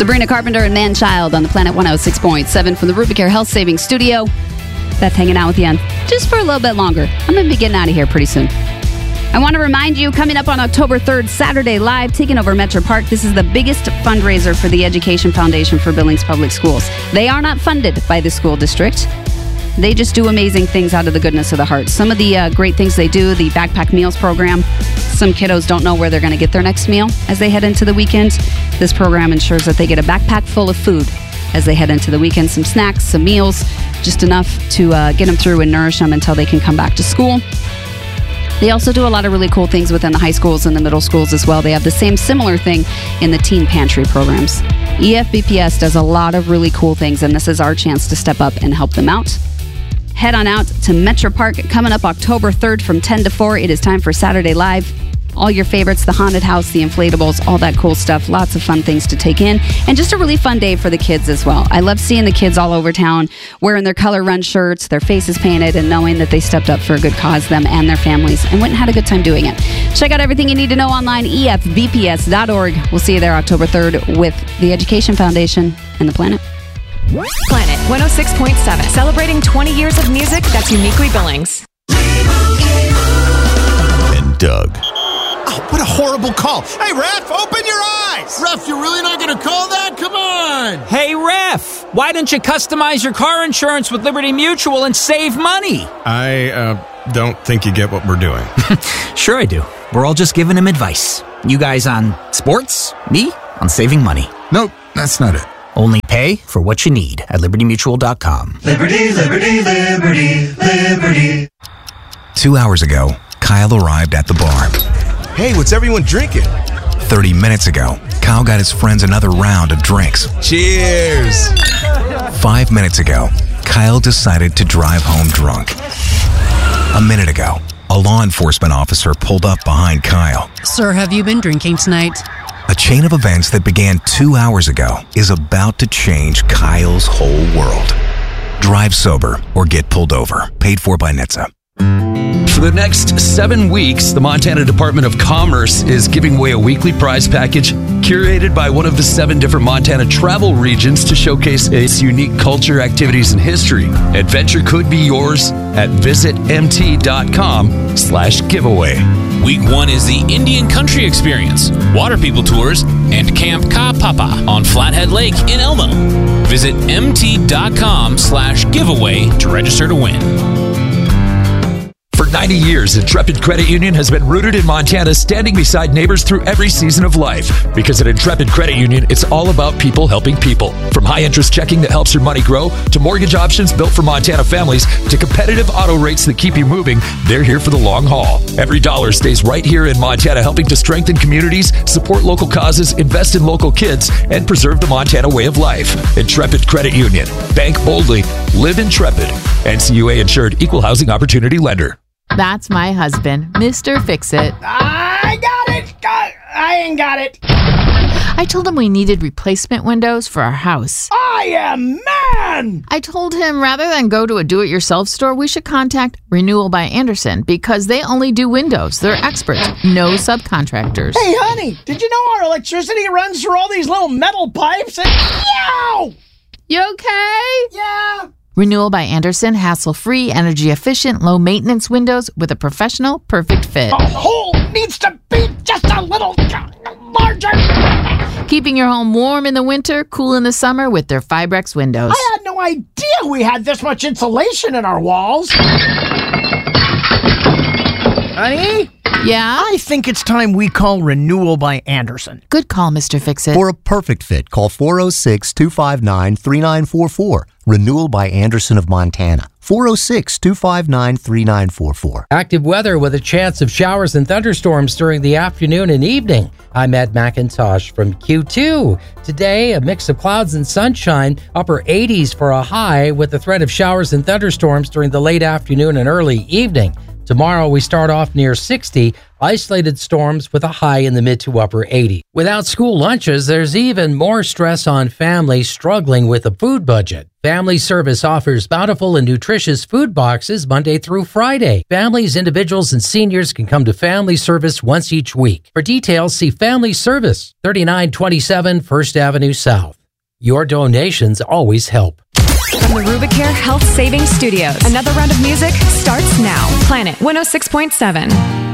Sabrina Carpenter and Man-Child on the Planet 106.7 from the Rubicare Health Savings Studio. Beth hanging out with you just for a little bit longer. I'm going to be getting out of here pretty soon. I want to remind you, coming up on October 3rd, Saturday Live, taking over Metro Park. This is the biggest fundraiser for the Education Foundation for Billings Public Schools. They are not funded by the school district. They just do amazing things out of the goodness of the heart. Some of the great things they do, the Backpack Meals program. Some kiddos don't know where they're going to get their next meal as they head into the weekend. This program ensures that they get a backpack full of food as they head into the weekend. Some snacks, some meals, just enough to get them through and nourish them until they can come back to school. They also do a lot of really cool things within the high schools and the middle schools as well. They have the same similar thing in the teen pantry programs. EFBPS does a lot of really cool things, and this is our chance to step up and help them out. Head on out to Metro Park coming up October 3rd from 10 to 4. It is time for Saturday Live. All your favorites, the haunted house, the inflatables, all that cool stuff. Lots of fun things to take in. And just a really fun day for the kids as well. I love seeing the kids all over town wearing their color run shirts, their faces painted, and knowing that they stepped up for a good cause, them and their families, and went and had a good time doing it. Check out everything you need to know online, efbps.org. We'll see you there October 3rd with the Education Foundation and the Planet. Planet 106.7, celebrating 20 years of music that's uniquely Billings. And Doug. Oh, what a horrible call. Hey, Ref, open your eyes. Ref, you're really not going to call that? Come on. Hey, Ref, why don't you customize your car insurance with Liberty Mutual and save money? I don't think you get what we're doing. Sure I do. We're all just giving him advice. You guys on sports, me on saving money. Nope, that's not it. Only pay for what you need at libertymutual.com. Liberty, liberty, liberty, liberty. 2 hours ago, Kyle arrived at the bar. Hey, what's everyone drinking? 30 minutes ago, Kyle got his friends another round of drinks. Cheers! 5 minutes ago, Kyle decided to drive home drunk. A minute ago, a law enforcement officer pulled up behind Kyle. Sir, have you been drinking tonight? A chain of events that began 2 hours ago is about to change Kyle's whole world. Drive sober or get pulled over. Paid for by NHTSA. For the next 7 weeks, the Montana Department of Commerce is giving away a weekly prize package curated by one of the 7 different Montana travel regions to showcase its unique culture, activities, and history. Adventure could be yours at visitmt.com/giveaway. Week 1 is the Indian Country Experience, Water People Tours, and Camp Ka Papa on Flathead Lake in Elmo. Visit mt.com/giveaway to register to win. For 90 years, Intrepid Credit Union has been rooted in Montana, standing beside neighbors through every season of life. Because at Intrepid Credit Union, it's all about people helping people. From high-interest checking that helps your money grow, to mortgage options built for Montana families, to competitive auto rates that keep you moving, they're here for the long haul. Every dollar stays right here in Montana, helping to strengthen communities, support local causes, invest in local kids, and preserve the Montana way of life. Intrepid Credit Union. Bank boldly. Live Intrepid. NCUA insured, equal housing opportunity lender. That's my husband, Mr. Fix-It. I got it! I ain't got it! I told him we needed replacement windows for our house. I am man! I told him rather than go to a do-it-yourself store, we should contact Renewal by Andersen because they only do windows. They're experts, no subcontractors. Hey, honey, did you know our electricity runs through all these little metal pipes? And yow! You okay? Yeah! Renewal by Andersen, hassle-free, energy-efficient, low-maintenance windows with a professional, perfect fit. The hole needs to be just a little larger. Keeping your home warm in the winter, cool in the summer with their Fibrex windows. I had no idea we had this much insulation in our walls. Honey? Yeah? I think it's time we call Renewal by Andersen. Good call, Mr. Fix-It. For a perfect fit, call 406-259-3944. Renewal by Andersen of Montana. 406-259-3944. Active weather with a chance of showers and thunderstorms during the afternoon and evening. I'm Ed McIntosh from Q2. Today, a mix of clouds and sunshine, upper 80s for a high with the threat of showers and thunderstorms during the late afternoon and early evening. Tomorrow, we start off near 60, isolated storms with a high in the mid to upper 80s. Without school lunches, there's even more stress on families struggling with a food budget. Family Service offers bountiful and nutritious food boxes Monday through Friday. Families, individuals, and seniors can come to Family Service once each week. For details, see Family Service, 3927 First Avenue South. Your donations always help. From the Rubicare Health Savings Studios, another round of music starts now. Planet 106.7.